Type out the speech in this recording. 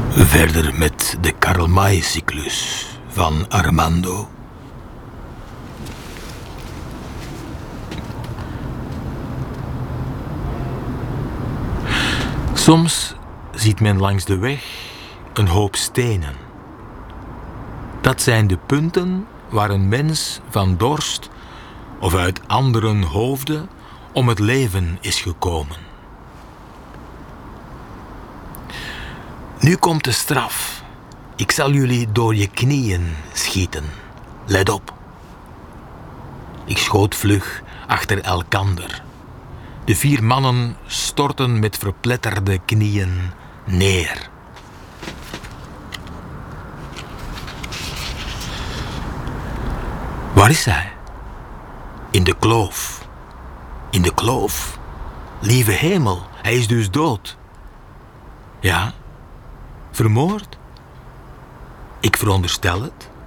Verder met de Karl-May-cyclus van Armando. Soms ziet men langs de weg een hoop stenen. Dat zijn de punten waar een mens van dorst of uit anderen hoofden om het leven is gekomen. Nu komt de straf. Ik zal jullie door je knieën schieten. Let op. Ik schoot vlug achter elkander. De 4 mannen stortten met verpletterde knieën neer. Waar is hij? In de kloof. In de kloof. Lieve hemel, hij is dus dood. Ja, vermoord? Ik veronderstel het.